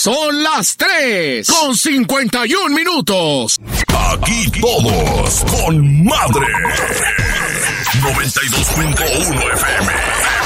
Son las 3:51. Aquí todos con madre. 92.1 FM.